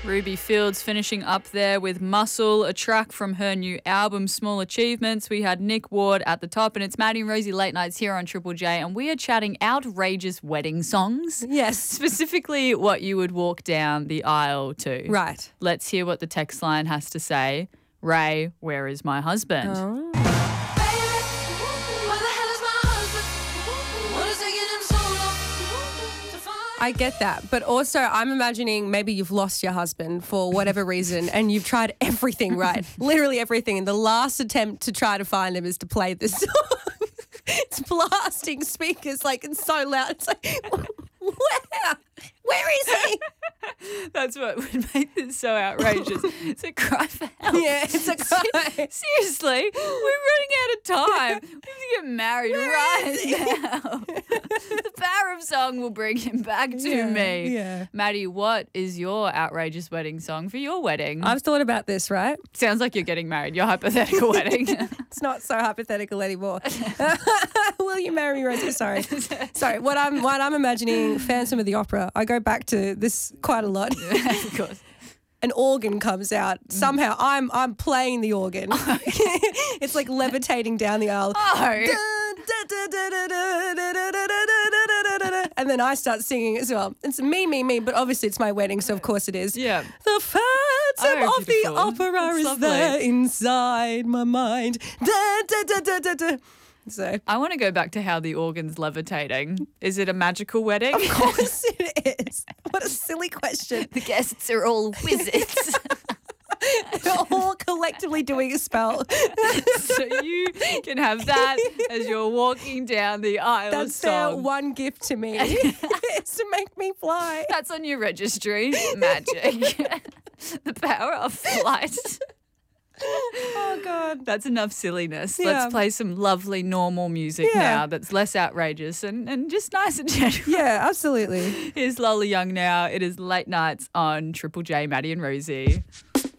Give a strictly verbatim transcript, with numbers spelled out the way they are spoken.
Ruby Fields finishing up there with Muscle, a track from her new album, Small Achievements. We had Nick Ward at the top, and it's Maddie and Rosie Late Nights here on Triple J, and we are chatting outrageous wedding songs. Yes. Specifically what you would walk down the aisle to. Right. Let's hear what the text line has to say. Ray, where is my husband? Oh. I get that. But also I'm imagining maybe you've lost your husband for whatever reason and you've tried everything right. Literally everything. And the last attempt to try to find him is to play this song. It's blasting speakers like it's so loud. It's like, where? Where is he? That's what would make this so outrageous. It's a cry for help. Yeah, it's a cry. Seriously, we're running out of time. We have to get married Where right now. The power of song will bring him back to Yeah, me. yeah. Maddie, what is your outrageous wedding song for your wedding? I've thought about this, right? Sounds like you're getting married. Your hypothetical wedding. It's not so hypothetical anymore. Will you marry me, Rosie? Sorry. Sorry. What I'm what I'm imagining, Phantom of the Opera. I go back to this quite a lot. Of course. An organ comes out. Somehow I'm I'm playing the organ. It's like levitating down the aisle. And then I start singing as well. It's me, me, me, but obviously it's my wedding, so of course it is. Yeah. The Phantom Oh, of the beautiful. Opera That's is lovely. there inside my mind. Da, da, da, da, da, da. So, I want to go back to how the organ's levitating. Is it a magical wedding? of course it is. What a silly question. The guests are all wizards. They're all collectively doing a spell. So you can have that as you're walking down the aisle. That's their song. one gift to me. It's to make me fly. That's on your registry. Magic. The power of flight. Oh, God. That's enough silliness. Yeah. Let's play some lovely normal music Yeah. now that's less outrageous and, and just nice and gentle. Yeah, absolutely. Here's Lola Young now. It is Late Nights on Triple J, Maddie and Rosie.